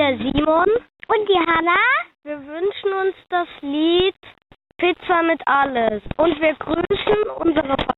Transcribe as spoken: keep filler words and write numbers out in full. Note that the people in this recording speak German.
der Simon. Und die Hanna. Wir wünschen uns das Lied Pizza mit alles. Und wir grüßen unsere